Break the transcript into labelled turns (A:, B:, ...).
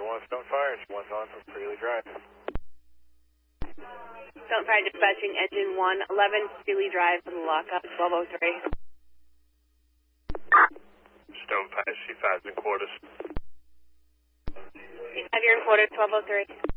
A: 1 Stonefire, it's 1's on from Freely Drive.
B: Stonefire dispatching engine 1, 11 Freely Drive for the lockup, 1203.
A: Stonefire, C5's in quarters.
B: C5, you're in quarters, 1203.